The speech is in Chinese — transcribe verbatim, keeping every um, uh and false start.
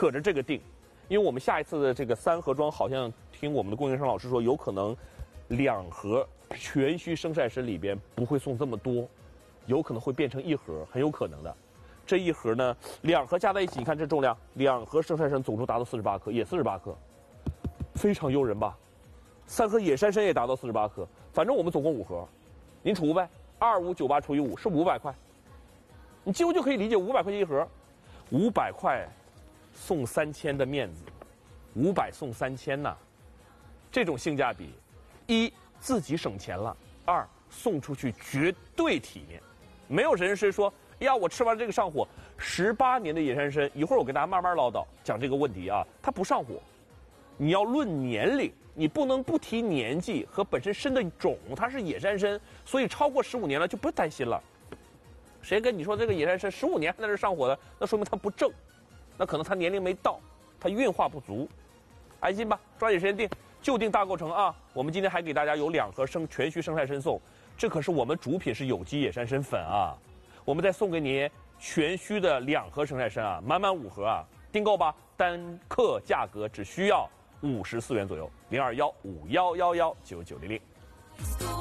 可着这个定，因为我们下一次的这个三盒装，好像听我们的供应商老师说，有可能两盒全须生晒参里边不会送这么多，有可能会变成一盒，很有可能的。这一盒呢，两盒加在一起，你看这重量，两盒生晒参总重达到四十八克，也四十八克，非常诱人吧？三盒野山参也达到四十八克，反正我们总共五盒，您除呗，二五九八除以五是五百块，你几乎就可以理解五百块钱一盒，五百块送三千的面子，五百送三千呐，这种性价比，一自己省钱了，二送出去绝对体面，没有人是说，哎呀，我吃完这个上火，十八年的野山参，一会儿我跟大家慢慢唠叨讲这个问题啊，它不上火，你要论年龄。你不能不提年纪和本身参的种，它是野山参，所以超过十五年了就不担心了。谁跟你说这个野山参十五年还在这上火的，那说明它不正，那可能它年龄没到，它运化不足。安心吧，抓紧时间定，就定大构成啊！我们今天还给大家有两盒生全须生晒参送，这可是我们主品是有机野山参粉啊！我们再送给您全须的两盒生晒参啊，满满五盒啊！订购吧，单克价格只需要五十四元左右，零二幺五幺幺幺九九零零。